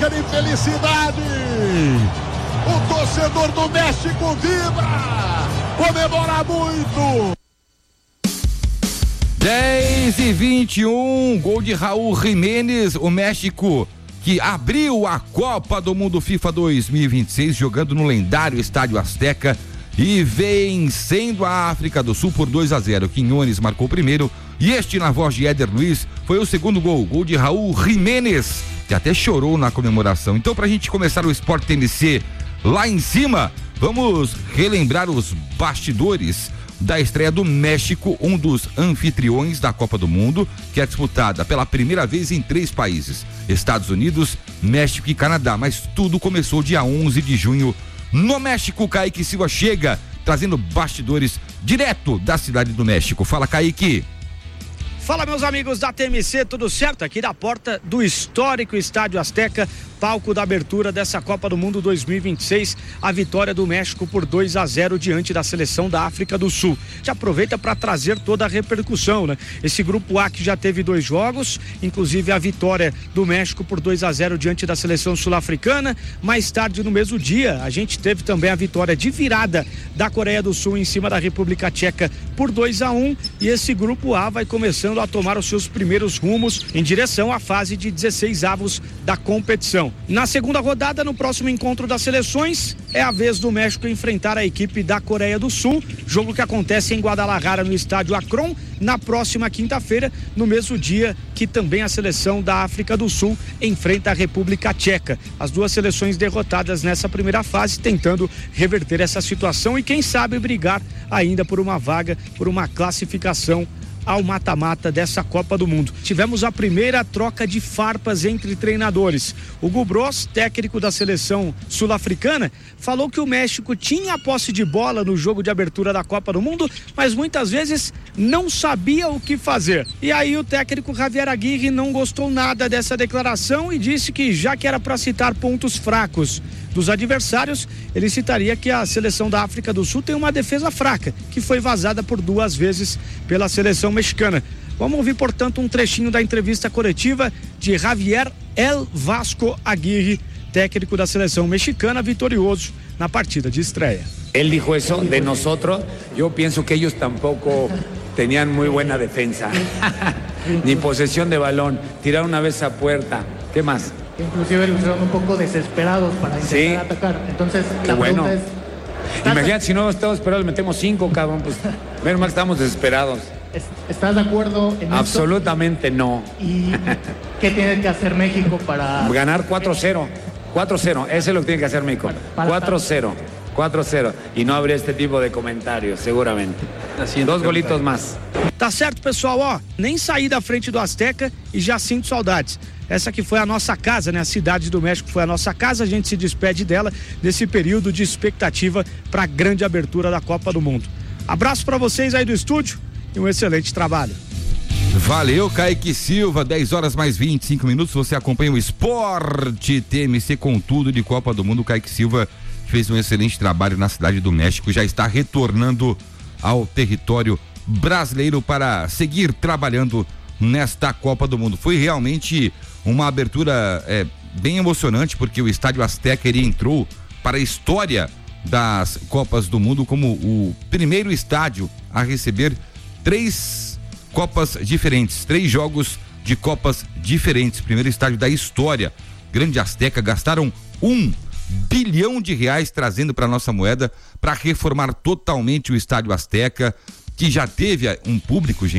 Azteca de felicidade. O torcedor do México vibra, comemora muito. 10:21, gol de Raul Jiménez, o México que abriu a Copa do Mundo FIFA 2026 jogando no lendário Estádio Azteca e vencendo a África do Sul por 2-0. Quinones marcou o primeiro e este, na voz de Éder Luiz, foi o segundo gol de Raul Jiménez, que até chorou na comemoração. Então, pra gente começar o Sport TMC lá em cima, vamos relembrar os bastidores da estreia do México, um dos anfitriões da Copa do Mundo, que é disputada pela primeira vez em 3 países, Estados Unidos, México e Canadá, mas tudo começou dia 11 de junho no México. Kaique Silva chega trazendo bastidores direto da cidade do México. Fala, Kaique. Fala, meus amigos da TMC, tudo certo? Aqui da porta do histórico Estádio Azteca, palco da abertura dessa Copa do Mundo 2026, a vitória do México por 2-0 diante da seleção da África do Sul. Já aproveita para trazer toda a repercussão, né? Esse grupo A que já teve 2 jogos, inclusive a vitória do México por 2-0 diante da seleção sul-africana. Mais tarde no mesmo dia, a gente teve também a vitória de virada da Coreia do Sul em cima da República Tcheca por 2-1, e esse grupo A vai começando a tomar os seus primeiros rumos em direção à fase de 16avos da competição. Na segunda rodada, no próximo encontro das seleções, é a vez do México enfrentar a equipe da Coreia do Sul, jogo que acontece em Guadalajara, no estádio Akron, na próxima quinta-feira, no mesmo dia que também a seleção da África do Sul enfrenta a República Tcheca. As duas seleções derrotadas nessa primeira fase, tentando reverter essa situação e quem sabe brigar ainda por uma vaga, por uma classificação ao mata-mata dessa Copa do Mundo. Tivemos a primeira troca de farpas entre treinadores. O Hugo Bross, técnico da seleção sul-africana, falou que o México tinha a posse de bola no jogo de abertura da Copa do Mundo, mas muitas vezes não sabia o que fazer. E aí o técnico Javier Aguirre não gostou nada dessa declaração e disse que, já que era para citar pontos fracos dos adversários, ele citaria que a seleção da África do Sul tem uma defesa fraca, que foi vazada por 2 vezes pela seleção mexicana. Vamos ouvir, portanto, um trechinho da entrevista coletiva de Javier El Vasco Aguirre, técnico da seleção mexicana, vitorioso na partida de estreia. Él dijo eso de nosotros. Yo pienso que ellos tampoco tenían muy buena defensa, ni posesión de balón, tiraron una vez a puerta. ¿Qué más? Inclusive lo hicieron un poco desesperados para intentar atacar. Entonces, la pregunta es... Imagínate, si no estamos esperados, metemos 5, cabrón. Pues, menos mal que estamos desesperados. ¿Estás de acuerdo en Absolutamente esto? No. ¿Y qué tiene que hacer México para...? Ganar 4-0. 4-0, eso es lo que tiene que hacer México. 4-0. 4-0. E não haveria este tipo de comentários, seguramente. 2 golitos mais. Tá certo, pessoal, ó, nem saí da frente do Azteca e já sinto saudades. Essa que foi a nossa casa, né? A cidade do México foi a nossa casa, a gente se despede dela nesse período de expectativa para a grande abertura da Copa do Mundo. Abraço para vocês aí do estúdio e um excelente trabalho. Valeu, Kaique Silva, 10h mais 25, você acompanha o Esporte TMC com tudo de Copa do Mundo. O Kaique Silva fez um excelente trabalho na cidade do México, já está retornando ao território brasileiro para seguir trabalhando nesta Copa do Mundo. Foi realmente uma abertura bem emocionante, porque o Estádio Azteca ele entrou para a história das Copas do Mundo como o primeiro estádio a receber 3 Copas diferentes, 3 jogos de Copas diferentes, primeiro estádio da história. Grande Azteca, gastaram R$1 bilhão trazendo para nossa moeda para reformar totalmente o Estádio Azteca, que já teve um público, gente.